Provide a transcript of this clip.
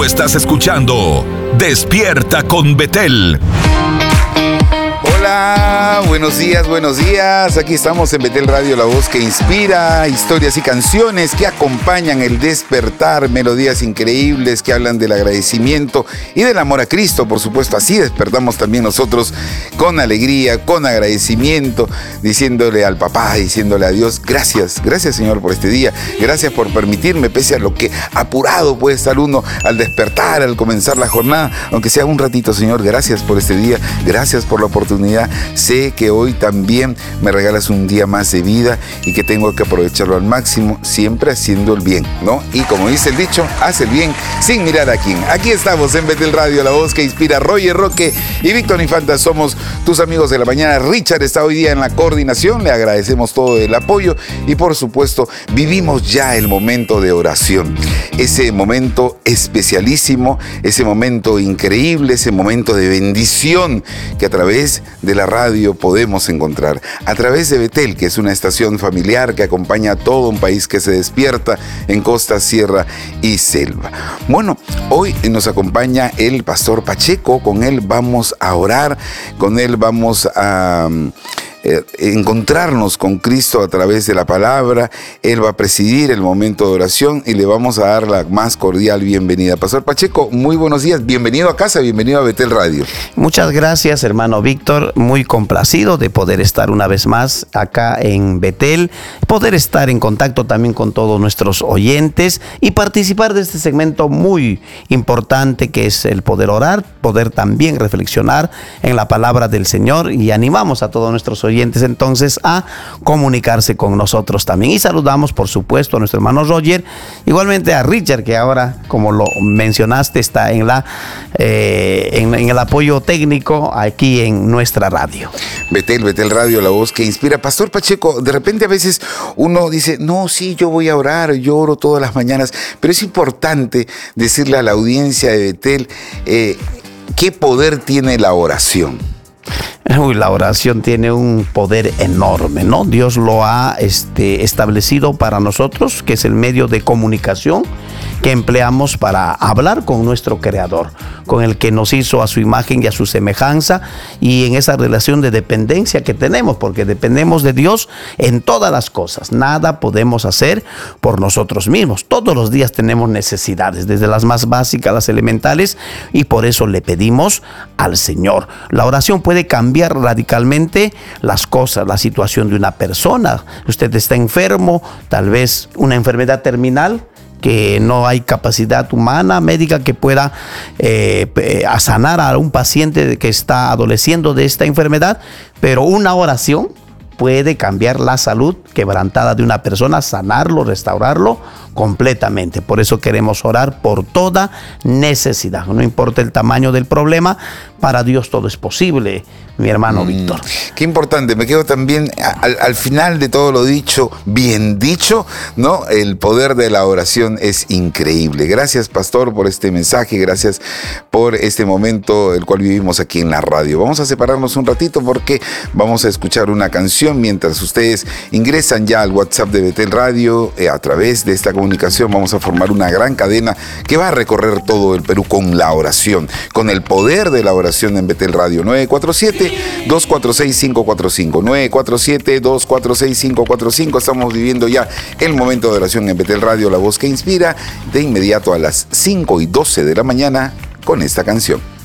estás escuchando Despierta con Betel. Hola, buenos días. Aquí estamos en Betel Radio, la voz que inspira, historias y canciones que acompañan el despertar, melodías increíbles que hablan del agradecimiento y del amor a Cristo, por supuesto. Así despertamos también nosotros con alegría, con agradecimiento, diciéndole al papá, diciéndole a Dios, gracias Señor por este día, gracias por permitirme, pese a lo que apurado puede estar uno al despertar, al comenzar la jornada, aunque sea un ratito, Señor, gracias por este día, gracias por la oportunidad. Sé que hoy también me regalas un día más de vida y que tengo que aprovecharlo al máximo, siempre haciendo el bien, ¿no? Y como dice el dicho, haz el bien sin mirar a quién. Aquí estamos en Betel Radio, la voz que inspira. Roger Roque y Víctor Infanta somos tus amigos de la mañana. Richard está hoy día en la coordinación, le agradecemos todo el apoyo y por supuesto vivimos ya el momento de oración. Ese momento especialísimo, ese momento increíble, ese momento de bendición que a través de la radio podemos encontrar, a través de Betel, que es una estación familiar que acompaña a todo un país que se despierta en costa, sierra y selva. Bueno, hoy nos acompaña el pastor Pacheco, con él vamos a orar, con él vamos a encontrarnos con Cristo a través de la palabra. Él va a presidir el momento de oración y le vamos a dar la más cordial bienvenida. Pastor Pacheco, muy buenos días, bienvenido a casa, bienvenido a Betel Radio. Muchas gracias, hermano Víctor, muy complacido de poder estar una vez más acá en Betel, poder estar en contacto también con todos nuestros oyentes y participar de este segmento muy importante que es el poder orar, poder también reflexionar en la palabra del Señor, y animamos a todos nuestros oyentes entonces a comunicarse con nosotros también. Y saludamos por supuesto a nuestro hermano Roger, igualmente a Richard, que ahora, como lo mencionaste, está en el apoyo técnico aquí en nuestra radio. Betel Radio, la voz que inspira. Pastor Pacheco, de repente a veces uno dice, no, sí, yo voy a orar, yo oro todas las mañanas, pero es importante decirle a la audiencia de Betel qué poder tiene la oración. La oración tiene un poder enorme, ¿no? Dios lo ha establecido para nosotros, que es el medio de comunicación que empleamos para hablar con nuestro Creador, con el que nos hizo a su imagen y a su semejanza, y en esa relación de dependencia que tenemos, porque dependemos de Dios en todas las cosas. Nada podemos hacer por nosotros mismos. Todos los días tenemos necesidades, desde las más básicas, las elementales, y por eso le pedimos al Señor. La oración puede cambiar radicalmente las cosas, la situación de una persona. Usted está enfermo, tal vez una enfermedad terminal, que no hay capacidad humana, médica, que pueda sanar a un paciente que está adoleciendo de esta enfermedad, pero una oración puede cambiar la salud quebrantada de una persona, sanarlo, restaurarlo completamente. Por eso queremos orar por toda necesidad. No importa el tamaño del problema, para Dios todo es posible, mi hermano Víctor. Qué importante, me quedo también al final de todo lo dicho, bien dicho, ¿no? El poder de la oración es increíble. Gracias, pastor, por este mensaje, gracias por este momento el cual vivimos aquí en la radio. Vamos a separarnos un ratito porque vamos a escuchar una canción mientras ustedes ingresan ya al WhatsApp de Betel Radio. A través de esta comunicación vamos a formar una gran cadena que va a recorrer todo el Perú con la oración, con el poder de la oración en Betel Radio. 947-246-545, 947-246-545. Estamos viviendo ya el momento de oración en Betel Radio, la voz que inspira, de inmediato a las 5:12 de la mañana con esta canción.